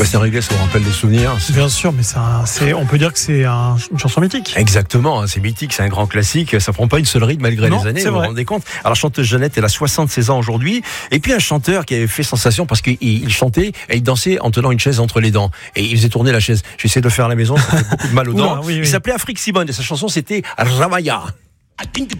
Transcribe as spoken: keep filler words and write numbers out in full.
Sébastien Réglé, ça vous rappelle des souvenirs? Bien sûr, mais c'est un, c'est, on peut dire que c'est un, une chanson mythique. Exactement, c'est mythique, c'est un grand classique. Ça prend pas une seule ride malgré Non, les années, c'est vous vous vrai. rendez compte? Alors, chanteuse Jeannette, elle a soixante-seize ans aujourd'hui. Et puis, un chanteur qui avait fait sensation parce qu'il il chantait et il dansait en tenant une chaise entre les dents. Et il faisait tourner la chaise. J'essaie de le faire à la maison, ça fait beaucoup de mal aux Oula, dents. oui, oui. Il s'appelait Afrique Simone et sa chanson, c'était Ramaya.